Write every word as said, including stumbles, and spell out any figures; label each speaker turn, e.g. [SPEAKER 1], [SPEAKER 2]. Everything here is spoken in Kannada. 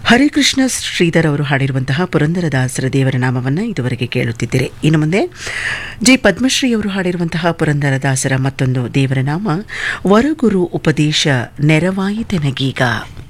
[SPEAKER 1] ಹರಿಕೃಷ್ಣ ಶ್ರೀಧರ್ ಅವರು ಹಾಡಿರುವಂತಹ ಪುರಂದರದಾಸರ ದೇವರ ನಾಮವನ್ನು ಇದುವರೆಗೆ ಕೇಳುತ್ತಿದ್ದೀರಿ. ಇನ್ನು ಮುಂದೆ ಜಿ ಪದ್ಮಶ್ರೀ ಅವರು ಹಾಡಿರುವಂತಹ ಪುರಂದರದಾಸರ ಮತ್ತೊಂದು ದೇವರ ನಾಮ ವರಗುರು ಉಪದೇಶ ನೆರವಾಯಿತೆನಗೀಗ.